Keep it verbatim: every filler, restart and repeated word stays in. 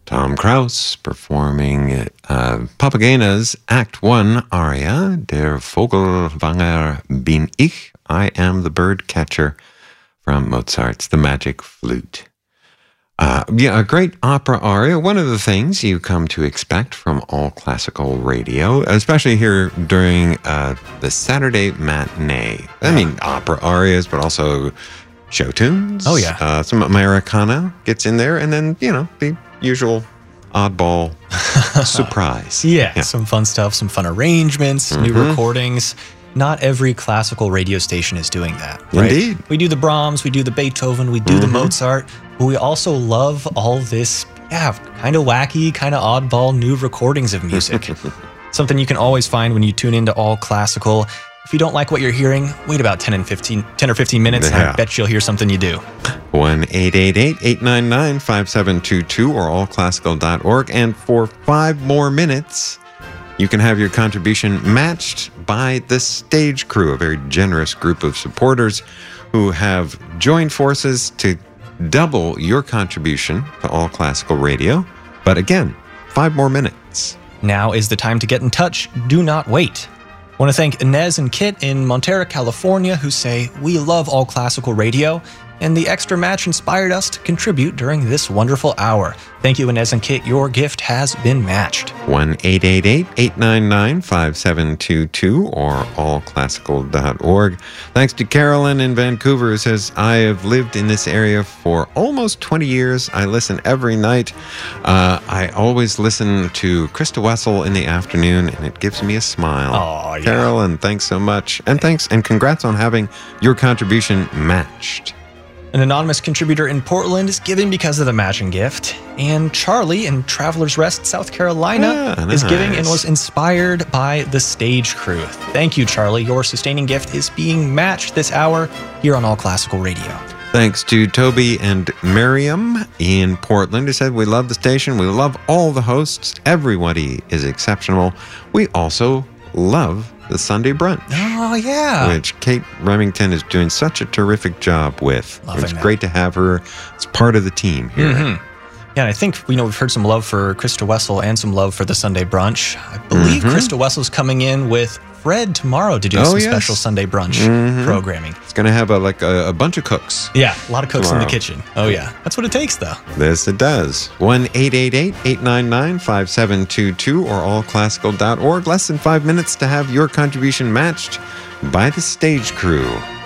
Tom Krause performing uh, Papageno's Act One aria, Der Vogelwanger bin ich, I am the bird catcher, from Mozart's The Magic Flute. Uh, yeah, a great opera aria. One of the things you come to expect from all classical radio, especially here during uh, the Saturday matinee. I mean, opera arias, but also show tunes. Oh, yeah. Uh, some Americana gets in there, and then, you know, the usual oddball surprise. Yeah, yeah, some fun stuff, some fun arrangements, mm-hmm. new recordings. Not every classical radio station is doing that, right? Indeed. We do the Brahms, we do the Beethoven, we do mm-hmm. the Mozart, but we also love all this, yeah, kind of wacky, kind of oddball new recordings of music. Something you can always find when you tune into All Classical. If you don't like what you're hearing, wait about ten and fifteen, ten or fifteen minutes, yeah. and I bet you'll hear something you do. one eight eight eight, eight nine nine, five seven two two or all classical dot org. And for five more minutes, you can have your contribution matched by the Stage Crew, a very generous group of supporters who have joined forces to double your contribution to All Classical Radio. But again, five more minutes. Now is the time to get in touch. Do not wait. I want to thank Inez and Kit in Montero, California, who say, we love All Classical Radio, and the extra match inspired us to contribute during this wonderful hour. Thank you, Inez and Kit. Your gift has been matched. one eight eight eight, eight nine nine, five seven two two or all classical dot org. Thanks to Carolyn in Vancouver, who says, I have lived in this area for almost twenty years. I listen every night. Uh, I always listen to Krista Wessel in the afternoon, and it gives me a smile. Oh, yeah. Carolyn, thanks so much. And thanks and congrats on having your contribution matched. An anonymous contributor in Portland is giving because of the matching gift. And Charlie in Travelers Rest, South Carolina, ah, is nice. giving and was inspired by the Stage Crew. Thank you, Charlie. Your sustaining gift is being matched this hour here on All Classical Radio. Thanks to Toby and Miriam in Portland, who said, we love the station. We love all the hosts. Everybody is exceptional. We also love the Sunday brunch. Oh, yeah. Which Kate Remington is doing such a terrific job with. Loving it's that. great to have her as part of the team here. Mm-hmm. Yeah, and I think, you know, we've heard some love for Krista Wessel and some love for the Sunday brunch. I believe mm-hmm. Krista Wessel's coming in with Fred tomorrow to do oh, some yes. special Sunday brunch mm-hmm. programming. It's going to have a, like a, a bunch of cooks. Yeah, a lot of cooks tomorrow. in the kitchen. Oh, yeah. That's what it takes, though. This it does. one eight eight eight, eight nine nine, five seven two two or all classical dot org. Less than five minutes to have your contribution matched by the Stage Crew.